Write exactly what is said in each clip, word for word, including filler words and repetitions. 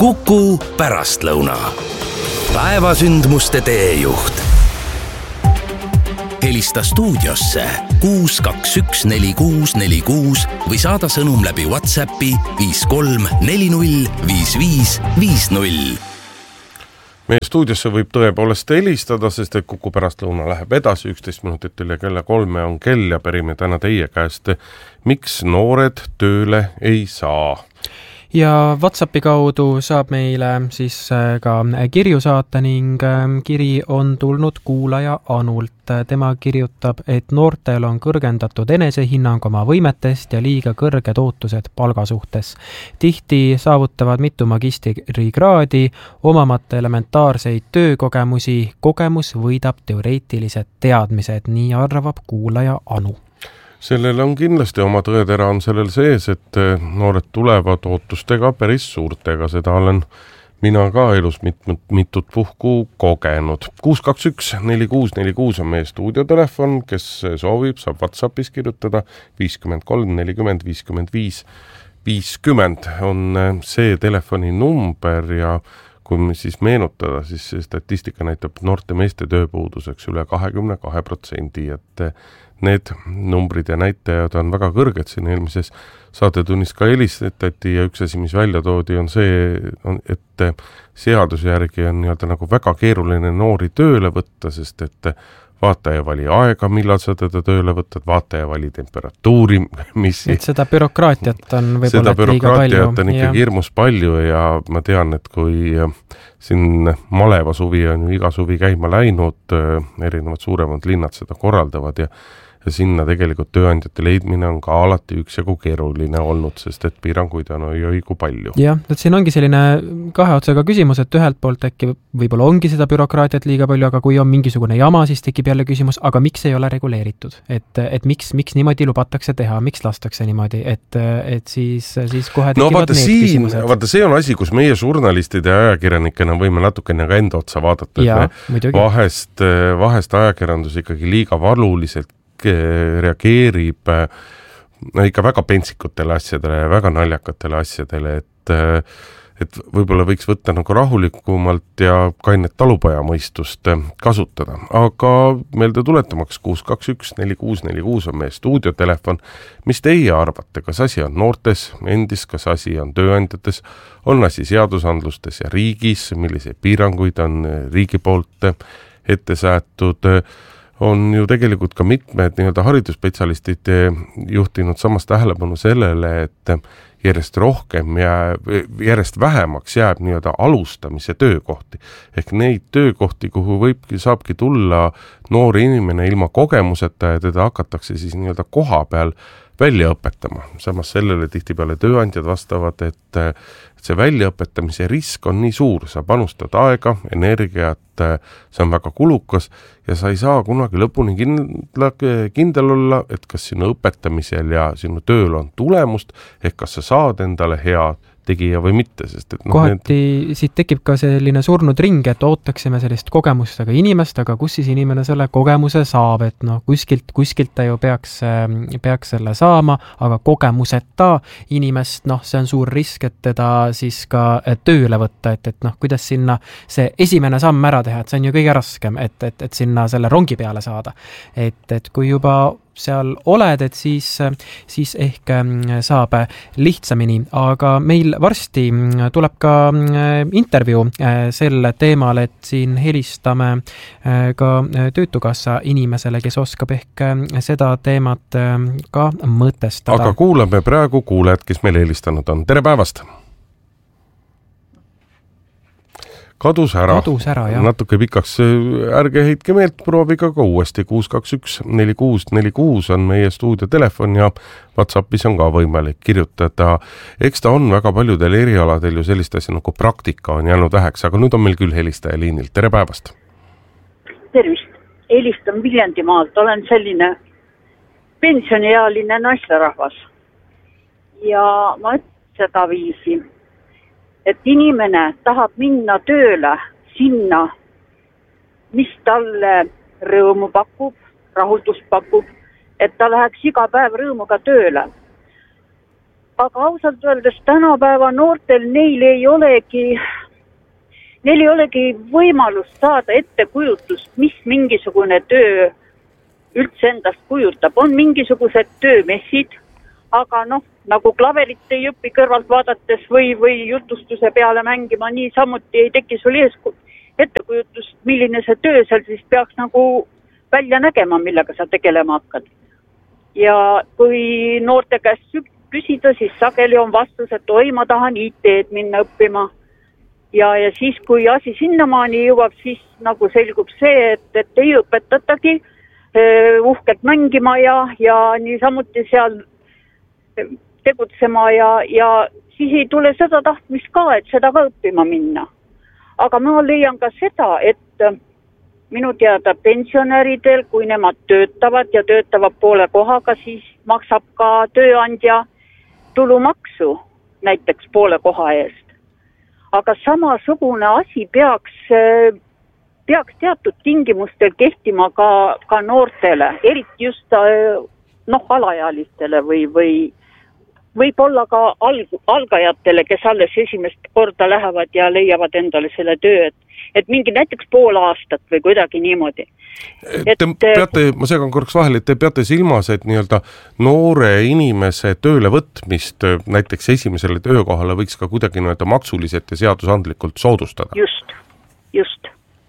Kuku pärastlõuna. Päevasündmuste teejuht. Helista stuudiosse kuus kaks üks neli kuus neli kuus või saada sõnum läbi WhatsAppi viis kolm neli null viis viis viis null. Meie stuudiosse võib tõepoolest helistada, sest et Kuku pärastlõuna läheb edasi, üksteist minutit üle kella kolme on kell ja pärime täna teie käest, miks noored tööle ei saa. Ja WhatsAppi kaudu saab meile siis ka kirju saata ning kiri on tulnud kuulaja Anult. Tema kirjutab, et noortel on kõrgendatud enesehinnang oma võimetest ja liiga kõrged ootused palga suhtes. Tihti saavutavad mitu magistrikraadi, omamata elementaarseid töökogemusi, kogemus võidab teoreetilised teadmised, nii arvab kuulaja Anu. Sellel on kindlasti oma tõetera on sellel sees, et noored tulevad ootustega päris suurtega, seda olen mina ka elus mitut, mitut puhku kogenud. kuus kaks üks neli kuus neli kuus on meie stuudiotelefon, kes soovib, saab WhatsAppis kirjutada viiskümmend kolm nelikümmend viiskümmend viis viiskümmend on see telefoni number ja kui me siis meenutada, siis statistika näitab noorte meeste tööpuuduseks üle kahekümne kahe protsendi, et need numbrid ja näitajad on väga kõrged, siin eelmises saatetunnis ka helistati ja üks asi, mis välja toodi, on see, et seaduse järgi on nii-öelda nagu väga keeruline noori tööle võtta, sest et vaataja vali aega, millal sa teda tööle võtad, vaataja vali temperatuuri, mis... Et seda bürokraatiat on võib-olla seda liiga palju. Seda bürokraatiat on ikkagi hirmus palju ja ma tean, et kui siin Maleva suvi on ju iga suvi käima läinud, erinevad suuremad linnad seda korraldavad ja ja sinna tegelikult tööandjate leidmine on ka alati üksjagu keeruline olnud, sest et piiranguid on õigu palju. Jah, et siin ongi selline kahe otsaga küsimus, et ühelt poolt äkki võib-olla ongi seda bürokraatiat liiga palju, aga kui on mingisugune jama, siis tekib jälle küsimus, aga miks ei ole reguleeritud? Et, et miks, miks niimoodi lubatakse teha, miks lastakse niimoodi, et, et siis, siis kohe tekivad no, vaata, need siin, küsimused. Vaata, see on asi, kus meie žurnalistid ja ajakirjanikena võime natukene ka enda otsa vaadata, ja, et vahest, vahest ajakirjandus ikkagi liiga valuliselt reageerib ikka väga pentsikutele asjadele ja väga naljakatele asjadele, et, et võib-olla võiks võtta nagu rahulikumalt ja kainet talupojamõistust kasutada. Aga meelde tuletamaks kuus kaks üks neli kuus neli kuus on meie stuudiotelefon. Mis teie arvate, kas asi on noortes endis, kas asi on tööandjates, on asi seadusandlustes ja riigis, milliseid piiranguid on riigi poolt ette säätud, on ju tegelikult ka mitmed nii-öelda haridusspetsialistid juhtinud samas tähelepanu sellele, et järjest rohkem ja järjest vähemaks jääb nii-öelda alustamise töökohti. Ehk neid töökohti, kuhu võibki, saabki tulla noori inimene ilma kogemuseta ja teda hakatakse siis nii-öelda koha peal välja õpetama. Samas sellele tihtipeale tööandjad vastavad, et, et see väljaõpetamise risk on nii suur, sa panustad aega, energiat, see on väga kulukas ja sa ei saa kunagi lõpuni kindla, kindel olla, et kas sinu õpetamisel ja sinu tööl on tulemust, ehk kas sa saad endale head tegija või mitte, sest et no, kohati need... siit tekib ka selline surnud ring, et ootaksime sellist kogemustega inimest, aga kus siis inimene selle kogemuse saab, et noh, kuskilt, kuskilt ta ju peaks, peaks selle saama, aga kogemuseta inimest, noh, see on suur risk, et teda siis ka tööle võtta, et, et noh, kuidas sinna see esimene samm ära teha, et see on ju kõige raskem, et, et, et sinna selle rongi peale saada. Et, et kui juba seal oled, et siis, siis ehk saab lihtsamini, aga meil varsti tuleb ka intervjuu sel teemal, et siin helistame ka Töötukassa inimesele, kes oskab ehk seda teemat ka mõtestada. Aga kuulame praegu kuulajad, kes meil helistanud on. Tere päevast! Kadus ära, Kadus ära natuke pikaks, ärge heitke meelt, proovige ka uuesti, kuus kaks üks neli kuus neli kuus on meie stuudiotelefon ja WhatsAppis on ka võimalik kirjutada. Eks ta on väga paljudel erialadel ju sellist asja nagu praktika on jäänud väheks, aga nüüd on meil küll helistaja liinilt. Tere päevast! Tervist! Helistan Viljandimaalt, olen selline pensioniealine naisterahvas ja ma ütlen seda viisi, et inimene tahab minna tööle sinna, mis talle rõõmu pakub, rahuldust pakub, et ta läheks iga päev rõõmuga tööle. aga ausalt öeldes tänapäeva noortel neil ei olegi, neil ei olegi võimalust saada ettekujutust, mis mingisugune töö üldse endast kujutab. On mingisugused töömessid, aga noh, nagu klaverit ei õpi kõrvalt vaadates või, või jutustuse peale mängima, nii samuti ei teki sul ees ettekujutust, milline see töö seal siis peaks nagu välja nägema, millega sa tegelema hakkad. Ja kui noorte käest küsida, siis sageli on vastus, et oi, ma tahan I T-d minna õppima. Ja, ja siis, kui asi sinnamaani jõuab, siis nagu selgub see, et, et ei õpetatagi uh, uhkelt mängima ja, ja niisamuti seal tegutsema ja, ja siis ei tule seda tahtmist ka, et seda ka õppima minna. Aga ma leian ka seda, et minu teada pensionäridel, kui nemad töötavad ja töötavad poole kohaga, siis maksab ka tööandja tulumaksu näiteks poole koha eest. Aga samasugune asi peaks, peaks teatud tingimustel kehtima ka, ka noortele, eriti just noh, alaealistele või, või võib-olla ka alg, algajatele, kes alles esimest korda lähevad ja leiavad endale selle töö, et, et mingi näiteks pool aastat või kuidagi niimoodi. Et, te peate, ma segan korraks vahel, et te peate silmas, et nii-öelda noore inimese tööle võtmist näiteks esimesele töökohale võiks ka kuidagi nii-öelda maksuliselt ja seadusandlikult soodustada. Just, just.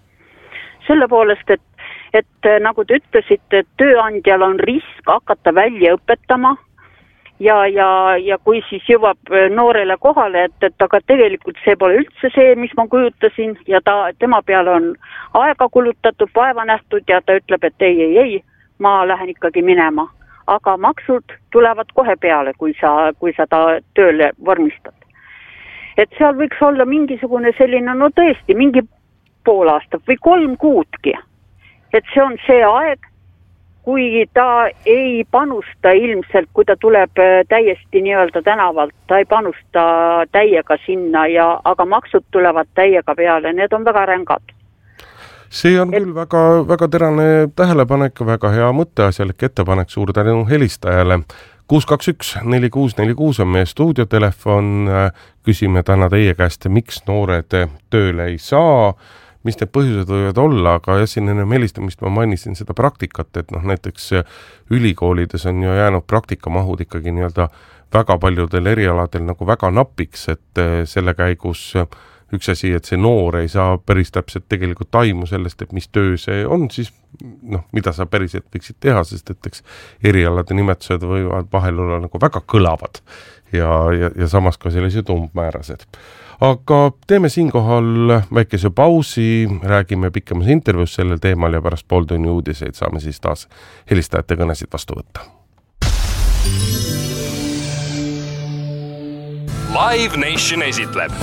Selle poolest, et, et nagu te ütlesite, et tööandjal on risk hakata välja õpetama, Ja, ja, ja kui siis jõuab noorele kohale, et, et aga tegelikult see pole üldse see, mis ma kujutasin ja ta, tema peale on aega kulutatud, vaeva nähtud ja ta ütleb, et ei, ei, ei, ma lähen ikkagi minema. Aga maksud tulevad kohe peale, kui sa, kui sa ta tööle vormistad. Et seal võiks olla mingisugune selline, no tõesti, mingi pool aastat või kolm kuudki. Et see on see aeg, kui ta ei panusta ilmselt, kui ta tuleb täiesti nii-öelda tänavalt, ta ei panusta täiega sinna, ja, aga maksud tulevad täiega peale, need on väga rängad. See on Et... küll väga, väga terane tähelepanek, väga hea mõtteasjalik ettepanek, suur tänu helistajale. kuus kaks üks neli kuus neli kuus on meie stuudiotelefon, küsime täna teie käest, miks noored tööle ei saa, mis need põhjused võivad olla, aga jah, siin enne helistamist ma mainisin seda praktikat, et noh, näiteks ülikoolides on ju jäänud praktikamahud ikkagi nii-öelda väga paljudel erialadel nagu väga napiks, et selle käigus üks asi, et see noor ei saa päris täpselt tegelikult taimu sellest, et mis töö see on, siis noh, mida sa päriselt võiksid teha, sest et eks erialade nimetused võivad vahel olla nagu väga kõlavad ja, ja, ja samas ka sellised umbmäärased. Aga teeme siinkohal väikese pausi, räägime pikemas intervjuus sellel teemal ja pärast pool tunni uudiseid saame siis taas helistajate kõnesid vastu võtta. Live Nation esitleb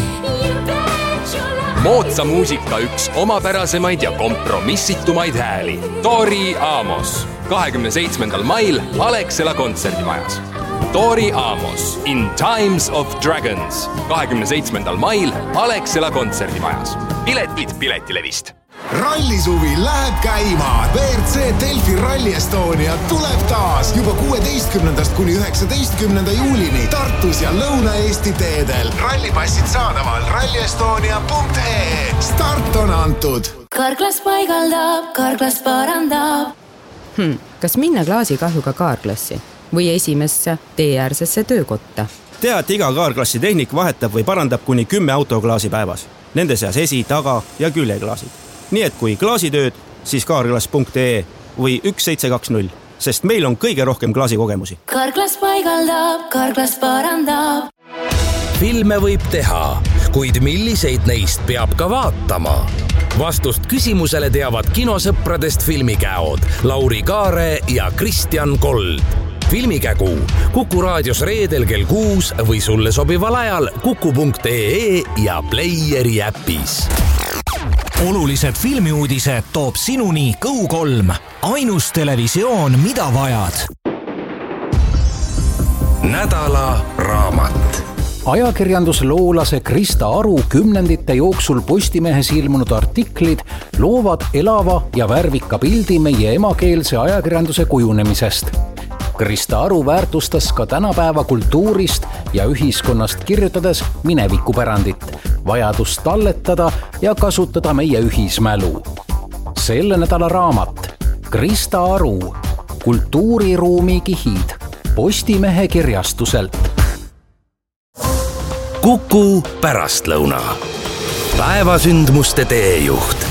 moodsa muusika üks omapärasemaid ja kompromissitumaid hääli. Tori Amos kahekümne seitsmendal mail Alexela kontserdimajas. Tori Amos in Times of Dragons kahekümne seitsmendal mail Alexela kontserdimajas. Piletid Piletilevist. Rallisuvi läheb käima. V R C Delfi Rally Estonia tuleb taas juba kuueteistkümnendast kuni üheksateistkümnenda juulini Tartus ja Lõuna-Eesti teedel. Rallipassid saadaval ralli estonia punkt e e. Start on antud. Karklas paigaldab, Karklas parandab. Hmm, kas minna klaasikahjuga kaarklassi või esimesse teeäärsesse töökotta? Tea, et iga kaarklassi tehnik vahetab või parandab kuni kümme autoklaasi päevas. Nende seas esi, taga ja küljeklaasid. Nii et kui klaasitööd, siis kaarklas punkt e e või üks seitse kaks null, sest meil on kõige rohkem klaasikogemusi. Karklas paigaldab, Karklas parandab. Filme võib teha, kuid milliseid neist peab ka vaatama? Vastust küsimusele teavad kinosõpradest filmikäod Lauri Kaare ja Kristjan Kold. Filmikägu Kuku raadios reedel kell kuus või sulle sobival ajal kuku punkt e e ja Playeri äpis. Olulised filmiuudised toob sinuni Go kolm. Ainus televisioon, mida vajad. Nädala raamat. Ajakirjandusloolase Krista Aru kümnendite jooksul Postimehes ilmunud artiklid loovad elava ja värvika pildi meie emakeelse ajakirjanduse kujunemisest. Krista Aru väärtustas ka tänapäeva kultuurist ja ühiskonnast kirjutades minevikupärandit, vajadust talletada ja kasutada meie ühismälu. Selle nädala raamat Krista Aru, kultuuriruumi kihid, Postimehe kirjastuselt. Kuku pärastlõuna. Päevasündmuste teejuht.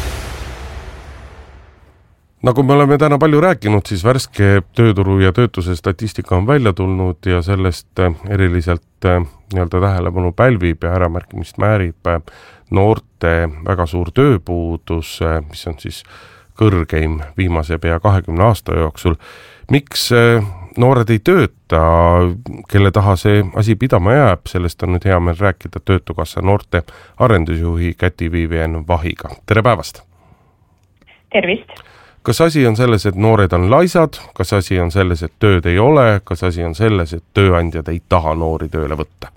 Nagu me oleme täna palju rääkinud, siis värske tööturu ja töötuse statistika on välja tulnud ja sellest eriliselt nii-öelda tähelepanu pälvib ja äramärkimist määrib noorte väga suur tööpuudus, mis on siis kõrgeim viimase pea kahekümne aasta jooksul. Miks noored ei tööta, kelle taha see asi pidama jääb, sellest on nüüd hea meel rääkida Töötukassa noorte arendusjuhi Käti Viivien Vahiga. Tere päevast! Tervist! Kas asi on selles, et noored on laisad, kas asi on selles, et tööd ei ole, kas asi on selles, et tööandjad ei taha noori tööle võtta?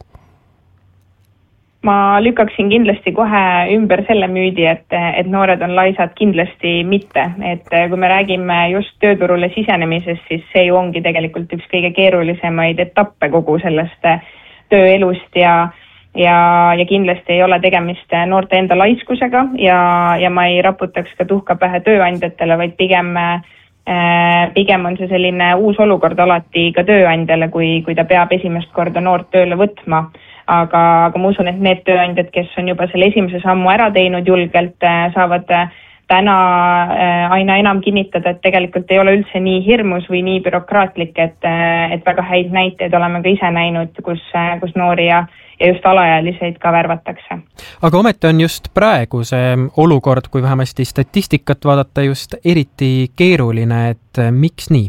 Ma lükkaksin kindlasti kohe ümber selle müüdi, et, et noored on laisad, kindlasti mitte. Et kui me räägime just tööturule sisenemisest, siis see ju ongi tegelikult üks kõige keerulisemaid etappe kogu sellest tööelust ja Ja, ja kindlasti ei ole tegemist noorte enda laiskusega ja, ja ma ei raputaks ka tuhka pähe tööandjatele, vaid pigem, äh, pigem on see selline uus olukord alati ka tööandjale, kui, kui ta peab esimest korda noort tööle võtma. Aga, aga ma usun, et need tööandjad, kes on juba selle esimese sammu ära teinud julgelt, saavad täna äh, aina enam kinnitada, et tegelikult ei ole üldse nii hirmus või nii bürokraatlik, et, et väga häid näiteid oleme ka ise näinud, kus, kus noori ja ja just alaealiseid ka värvatakse. Aga ometi on just praegu see olukord, kui vähemasti statistikat vaadata, just eriti keeruline, et miks nii?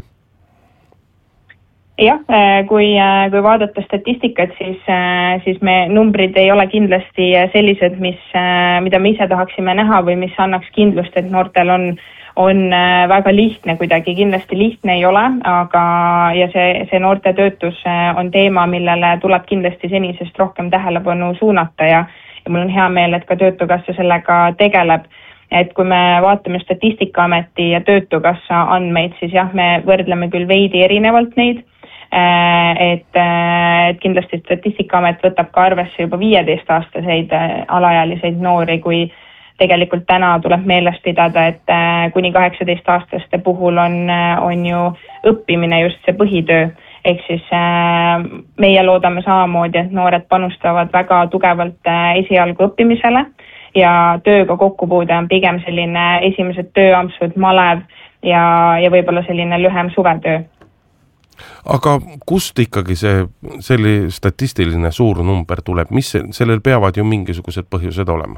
Jah, kui, kui vaadata statistikat, siis, siis me numbrid ei ole kindlasti sellised, mis, mida me ise tahaksime näha või mis annaks kindlust, et noortel on on väga lihtne, kuidagi kindlasti lihtne ei ole, aga ja see, see noorte töötus on teema, millele tuleb kindlasti senisest rohkem tähelepanu suunata ja, ja mul on hea meel, et ka Töötukassa sellega tegeleb. Et kui me vaatame Statistikaameti ja Töötukassa andmeid, siis jah, me võrdleme küll veidi erinevalt neid, et, et kindlasti Statistikaamet võtab ka arvesse juba viieteist-aastaseid alaealiseid noori, kui tegelikult täna tuleb meeles pidada, et kuni kaheksateist-aastaste puhul on, on ju õppimine just see põhitöö. Ehk siis meie loodame samamoodi, et noored panustavad väga tugevalt esialgu õppimisele ja tööga kokkupuude on pigem selline esimesed tööampsud, malev ja, ja võib-olla selline lühem suvetöö. Aga kust ikkagi see selline statistiline suur number tuleb? Mis sellel peavad ju mingisugused põhjused olema?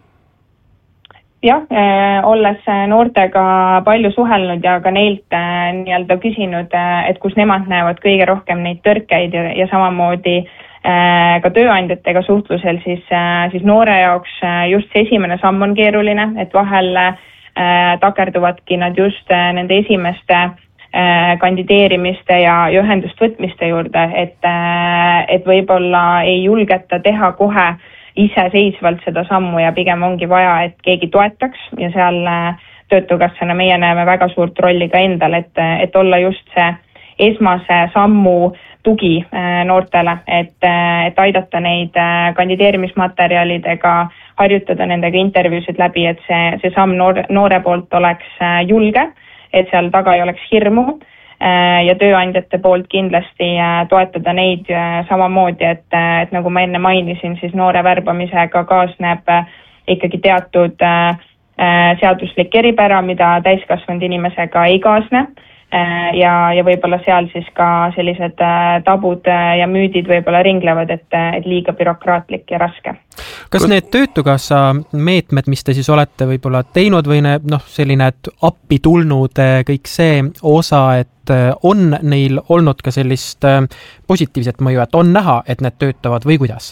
Jah, äh, olles noortega palju suhelnud ja ka neilt äh, nii-öelda küsinud, äh, et kus nemad näevad kõige rohkem neid tõrkeid ja, ja samamoodi äh, ka tööandjatega suhtlusel, siis, äh, siis noore jaoks äh, just see esimene samm on keeruline, et vahel äh, takerduvadki nad just äh, nende esimeste äh, kandideerimiste ja, ja ühendust võtmiste juurde, et, äh, et võib-olla ei julgeta teha kohe iseseisvalt seda sammu ja pigem ongi vaja, et keegi toetaks ja seal Töötukassana meie näeme väga suurt rolli ka endal, et, et olla just see esmase sammu tugi noortele, et, et aidata neid kandideerimismaterjalidega, harjutada nendega intervjuusid läbi, et see, see samm noore, noore poolt oleks julge, et seal taga ei oleks hirmu ja tööandjate poolt kindlasti toetada neid samamoodi, et, et nagu ma enne mainisin, siis noore värbamisega kaasneb ikkagi teatud seaduslik eripära, mida täiskasvanud inimesega ei kaasne ja, ja võib-olla seal siis ka sellised tabud ja müüdid võib-olla ringlevad, et, et liiga bürokraatlik ja raske. Kas need Töötukassa meetmed, mis te siis olete võib-olla teinud või ne, noh, selline appi tulnud kõik see osa, et on neil olnud ka sellist positiivset mõju, et on näha, et need töötavad või kuidas?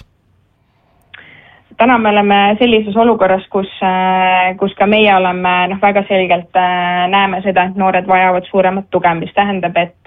Täna me oleme sellises olukorras, kus, kus ka meie oleme noh, väga selgelt näeme seda, et noored vajavad suuremat tuge, mis tähendab, et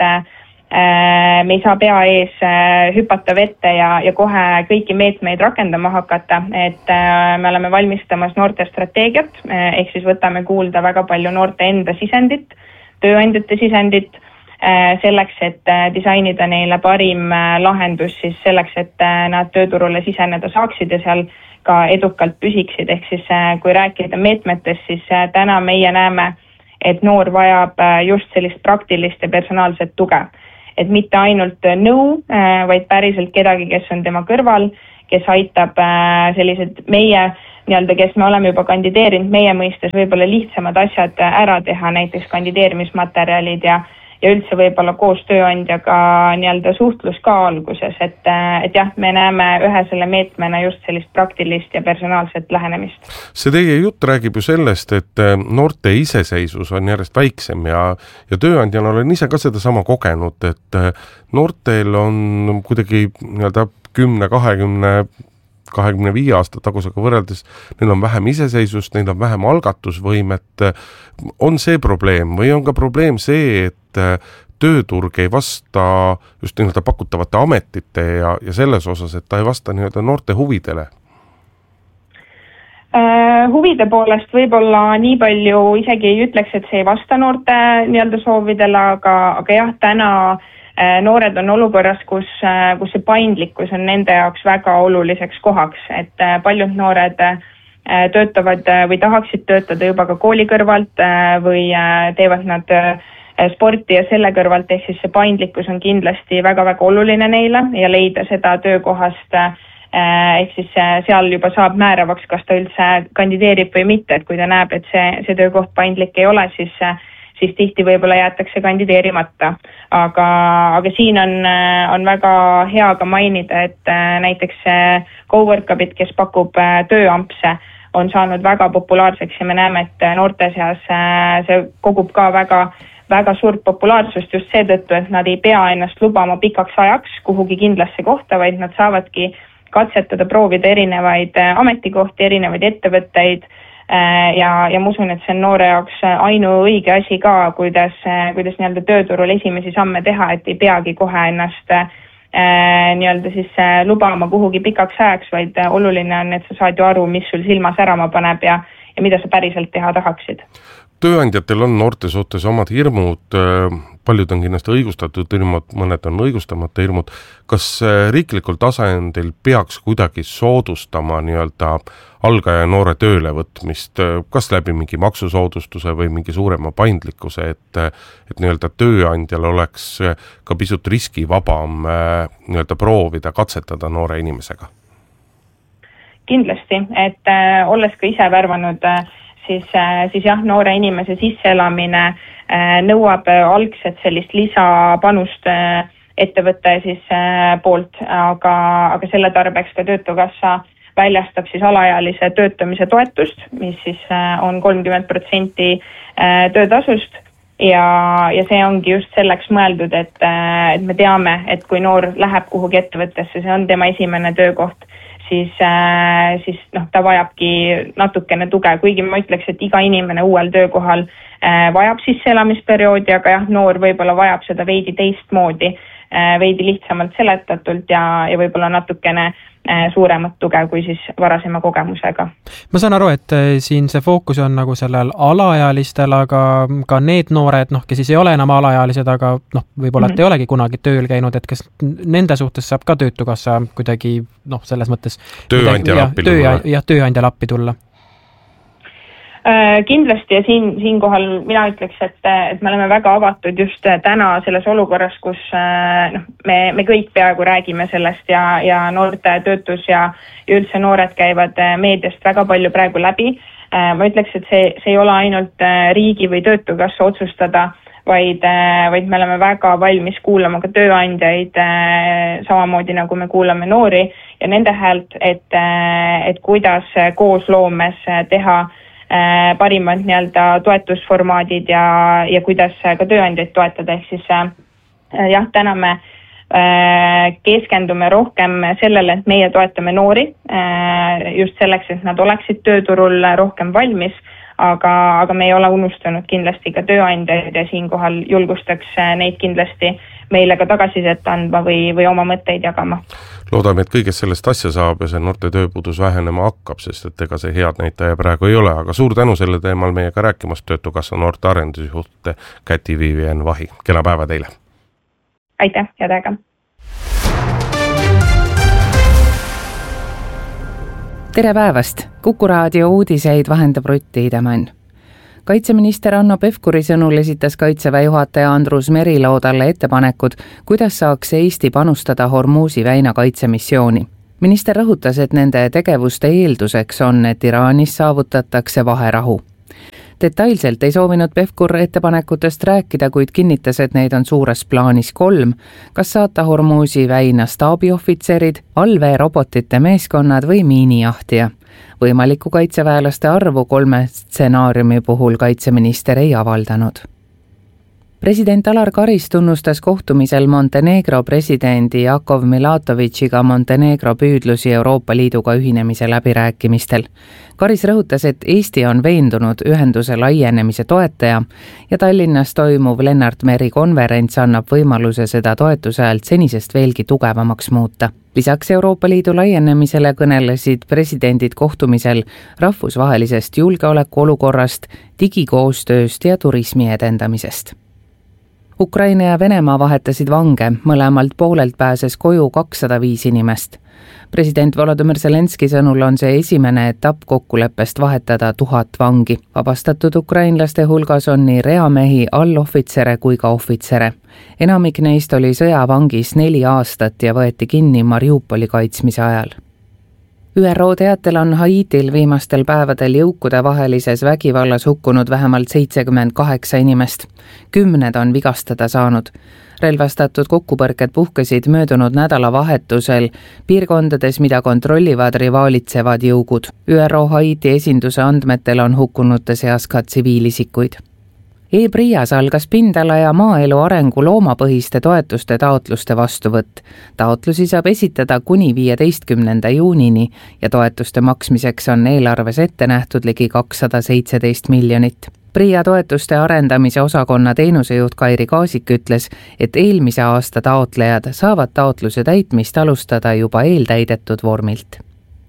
me ei saa pea ees hüpata vette ja, ja kohe kõiki meetmeid rakendama hakata, et me oleme valmistamas noorte strateegiat, ehk siis võtame kuulda väga palju noorte enda sisendit, tööandjate sisendit, selleks, et disainida neile parim lahendus siis selleks, et nad tööturule siseneda saaksid ja seal ka edukalt püsiksid. Ehk siis kui rääkida meetmetest, siis täna meie näeme, et noor vajab just sellist praktilist ja personaalset tuge. Et mitte ainult nõu, vaid päriselt kedagi, kes on tema kõrval, kes aitab sellised meie nii-öelda, kes me oleme juba kandideerinud meie mõistes võib-olla lihtsamad asjad ära teha, näiteks kandideerimismaterjalid ja ja üldse võib-olla koos tööandjaga nii-öelda suhtlus ka alguses, et, et jah, me näeme ühe selle meetmena just sellist praktilist ja personaalset lähenemist. See teie jutt räägib ju sellest, et noorte iseseisus on järjest väiksem ja, ja tööandjana olen ise ka seda sama kogenud, et noortel on kuidagi nii-öelda kümne, kahekümne, kahekümne viie aasta tagusega võrreldes, neil on vähem iseseisust, neil on vähem algatusvõimet. On see probleem või on ka probleem see, et tööturg ei vasta just nii-öelda pakutavate ametite ja, ja selles osas, et ta ei vasta nii-öelda noorte huvidele? Uh, huvide poolest võib-olla nii palju isegi ei ütleks, et see ei vasta noorte nii-öelda soovidele, aga, aga jah, täna uh, noored on olukorras, kus, uh, kus see paindlikkus on nende jaoks väga oluliseks kohaks, et uh, paljud noored uh, töötavad uh, või tahaksid töötada juba ka kooli kõrvalt uh, või uh, teevad nad uh, sporti ja selle kõrvalt, ehk siis see paindlikkus on kindlasti väga-väga oluline neile ja leida seda töökohast, ehk siis seal juba saab määravaks, kas ta üldse kandideerib või mitte, et kui ta näeb, et see, see töökoht paindlik ei ole, siis, siis tihti võib-olla jäetakse kandideerimata. Aga, aga siin on, on väga hea ka mainida, et näiteks Coworkabit, kes pakub tööampse, on saanud väga populaarseks ja me näeme, et noorte seas see kogub ka väga väga suurt populaarsust just seetõttu, et nad ei pea ennast lubama pikaks ajaks kuhugi kindlasse kohta, vaid nad saavadki katsetada, proovida erinevaid ametikohti, erinevaid ettevõtteid ja, ja ma usun, et see on noore jaoks ainu õige asi ka, kuidas, kuidas nii-öelda tööturul esimesi samme teha, et ei peagi kohe ennast nii-öelda siis lubama kuhugi pikaks ajaks, vaid oluline on, et sa saad ju aru, mis sul silma särama paneb ja, ja mida sa päriselt teha tahaksid. Tööandjatel on noorte suhtes omad hirmud, paljud on kindlasti õigustatud hirmud, mõned on õigustamata hirmud. Kas riiklikul tasandil peaks kuidagi soodustama nii-öelda algaja noore tööle võtmist, kas läbi mingi maksusoodustuse või mingi suurema paindlikkuse, et, et nii-öelda tööandjal oleks ka pisut riskivabam nii-öelda proovida, katsetada noore inimesega? Kindlasti, et äh, olles ka ise värvanud äh, siis, siis jah, noore inimese sisseelamine nõuab algselt sellist lisapanust ettevõtte siis poolt, aga, aga selle tarbeks ka Töötukassa väljastab siis alaealise töötamise toetust, mis siis on kolmkümmend protsenti töötasust ja, ja see ongi just selleks mõeldud, et, et me teame, et kui noor läheb kuhugi ettevõttesse, see on tema esimene töökoht, siis, äh, siis noh, ta vajabki natukene tuge, kuigi ma ütleks, et iga inimene uuel töökohal äh, vajab sisseelamisperioodi, aga jah, noor võib-olla vajab seda veidi teistmoodi, äh, veidi lihtsamalt seletatult ja, ja võib-olla natukene äh, suuremat tuge kui siis varasema kogemusega. Ma saan aru, et siin see fookus on nagu sellel alaealistel, aga ka need noored, noh, kes siis ei ole enam alaealised, aga noh, võib-olla mm-hmm. et ei olegi kunagi tööl käinud, et kas nende suhtes saab ka Töötukassa kuidagi, noh, selles mõttes tööandja lappi tulla. Ja tööandja lappi tulla. Kindlasti ja siin, siinkohal mina ütleks, et, et me oleme väga avatud just täna selles olukorras, kus noh, me, me kõik peaaegu räägime sellest ja, ja noorte töötus ja, ja üldse noored käivad meediast väga palju praegu läbi. Ma ütleks, et see, see ei ole ainult riigi või Töötukassa otsustada, vaid, vaid me oleme väga valmis kuulama ka tööandjaid, samamoodi nagu me kuulame noori ja nende häält, et, et kuidas koosloomes teha parimad nii-öelda toetusformaadid ja, ja kuidas ka tööandjaid toetada, ehk siis jah, täna me keskendume rohkem sellele, et meie toetame noori just selleks, et nad oleksid tööturul rohkem valmis, aga, aga me ei ole unustanud kindlasti ka tööandjaid ja siinkohal julgustaks neid kindlasti meile ka tagasisidet andma või, või oma mõtteid jagama. Loodame, et kõigest sellest asja saab ja see noorte tööpuudus vähenema hakkab, sest et ega see head näitaja praegu ei ole, aga suur tänu selle teemal meiega rääkimast Töötukassa noorte arendusjuht Käti Viivien Vahi. Kena päeva teile! Aitäh, head aega! Tere päevast! Kuku raadio uudiseid vahendab Rutti Idemann. Kaitseminister Hanno Pevkuri sõnul esitas Kaitseväe juhataja Andrus Meriloo talle ettepanekud, kuidas saaks Eesti panustada Hormuzi väina kaitsemissiooni. Minister rõhutas, et nende tegevuste eelduseks on, et Iraanis saavutatakse vaherahu. Detailselt ei soovinud Pevkur ettepanekutest rääkida, kuid kinnitas, et neid on suures plaanis kolm, kas saata Hormuzi väina staabiohvitserid, allveerobotite meeskonnad või miinijahtija. Võimaliku kaitseväelaste arvu kolme stsenaariumi puhul kaitseminister ei avaldanud. President Alar Karis tunnustas kohtumisel Montenegro presidendi Jakov Milatovitšiga Montenegro püüdlusi Euroopa Liiduga ühinemise läbirääkimistel. Karis rõhutas, et Eesti on veendunud ühenduse laienemise toetaja ja Tallinnas toimuv Lennart Meri konverents annab võimaluse seda toetuse häält senisest veelgi tugevamaks muuta. Lisaks Euroopa Liidu laienemisele kõnelesid presidendid kohtumisel rahvusvahelisest julgeolekuolukorrast, digikoostööst ja turismi edendamisest. Ukraina ja Venemaa vahetasid vange, mõlemalt poolelt pääses koju kakssada viis inimest. President Volodymyr Zelenski sõnul on see esimene etapp kokkuleppest vahetada tuhat vangi. Vabastatud ukrainlaste hulgas on nii reamehi, allohvitsere kui ka ohvitsere. Enamik neist oli sõjavangis neli aastat ja võeti kinni Mariupoli kaitsmise ajal. Ü R O teatel on Haitil viimastel päevadel jõukude vahelises vägivallas hukkunud vähemalt seitsekümmend kaheksa inimest. Kümned on vigastada saanud. Relvastatud kokkupõrked puhkesid möödunud nädala vahetusel piirkondades, mida kontrollivad rivaalitsevad jõugud. Ü R O Haiti esinduse andmetel on hukkunute seas ka tsiviilisikuid. E-Prias algas pindala ja maaelu arengu loomapõhiste toetuste taotluste vastuvõtt. Taotlusi saab esitada kuni viieteistkümnenda juunini ja toetuste maksmiseks on eelarves ette nähtud ligi kakssada seitseteist miljonit. Pria toetuste arendamise osakonna teenusejuht Kairi Kaasik ütles, et eelmise aasta taotlejad saavad taotluse täitmist alustada juba eeltäidetud vormilt.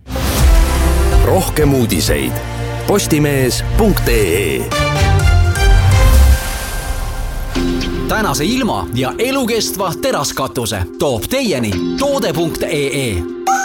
Rohkem uudiseid postimees punkt ee. Tänase ilma ja elukestva teraskatuse toob teieni toode punkt ee.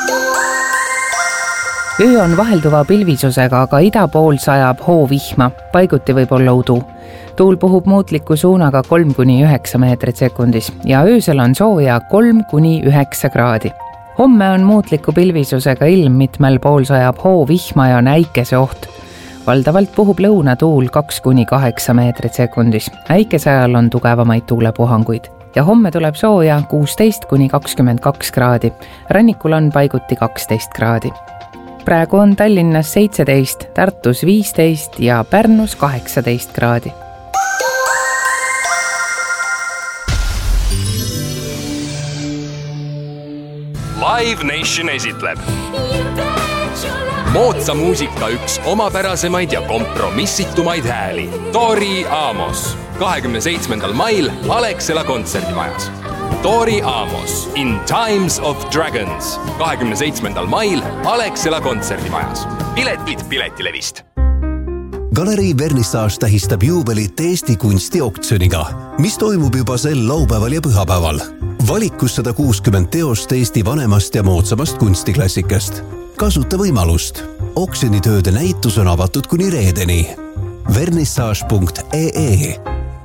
Öö on vahelduva pilvisusega, aga ida pool sajab hoovihma, paiguti võib olla udu. Tuul puhub muutliku suunaga kolm kuni üheksa meetrit sekundis ja öösel on sooja kolm kuni üheksa kraadi. Homme on muutliku pilvisusega ilm, mitmel pool sajab hoovihma ja näikese oht. Valdavalt puhub lõunatuul kaks kuni kaheksa meetrit sekundis. Äikese ajal on tugevamaid tuulepuhanguid. Ja homme tuleb sooja kuusteist kuni kakskümmend kaks kraadi. Rannikul on paiguti kaksteist kraadi. Praegu on Tallinnas seitseteist, Tartus viisteist ja Pärnus kaheksateist kraadi. Live Nation esitleb moodsa muusika üks omapärasemaid ja kompromissitumaid hääli. Tori Amos. kahekümne seitsmendal mail Alexela kontserdimajas. Tori Amos in Times of Dragons. kahekümne seitsmendal mail Alexela kontserdimajas. Piletid Piletilevist. Galerii Vernissage tähistab juubelit Eesti kunstioktsiooniga, mis toimub juba sel laupäeval ja pühapäeval. Valikus sada kuuskümmend teost Eesti vanemast ja moodsamast kunstiklassikast. Kasuta võimalust. Oksjonitööde näitus on avatud kuni reedeni. vernissage punkt ee.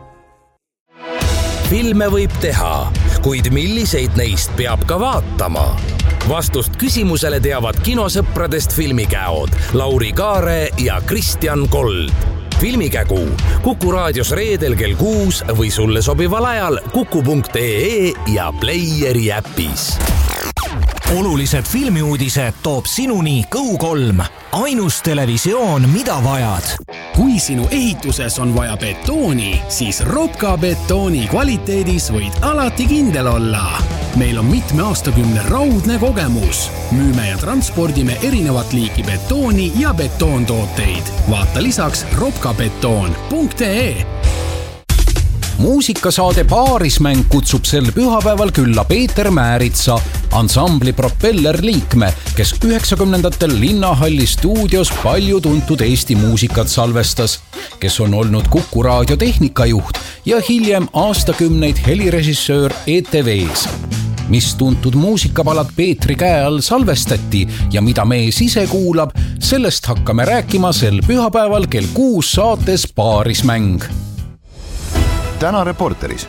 Filme võib teha, kuid milliseid neist peab ka vaatama? Vastust küsimusele teavad kinosõpradest filmikäod Lauri Kaare ja Kristjan Kold. Filmikägu Kuku raadios reedel kell kuus või sulle sobival ajal kuku punkt ee ja Playeri äpis. Olulised filmiuudised toob sinuni Kõu kolm. Ainus televisioon, mida vajad. Kui sinu ehituses on vaja betooni, siis Ropka betooni kvaliteedis võid alati kindel olla. meil on mitme aastakümne raudne kogemus. Müüme ja transpordime erinevat liiki betooni ja betoontooteid. Vaata lisaks ropkabetoon punkt ee. muusikasaade Paarismäng kutsub sel pühapäeval külla Peeter Määritsa, ansambli Propeller liikme, kes üheksakümnendatel Linnahalli stuudios palju tuntud Eesti muusikat salvestas, kes on olnud Kuku raadio tehnikajuht ja hiljem aastakümneid helirežissöör E T V-s. Mis tuntud muusikapalad Peetri käe all salvestati ja mida mees ise kuulab, sellest hakkame rääkima sel pühapäeval kell kuus saates Paarismäng. Täna Reporteris.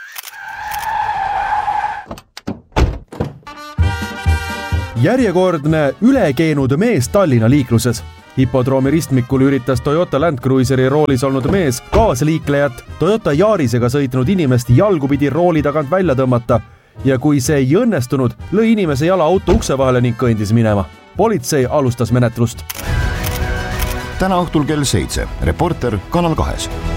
Järjekordne ülekeenud mees Tallinna liikluses. Hipodroomi ristmikul üritas Toyota Land Cruiseri roolis olnud mees kaasliiklejat Toyota Yarisega sõitnud inimest jalgupidi rooli tagant välja tõmmata ja kui see ei õnnestunud, lõi inimese jala auto ukse vahele ning kõndis minema. Politsei alustas menetlust. Täna õhtul kell seitse. Reporter Kanal kahes.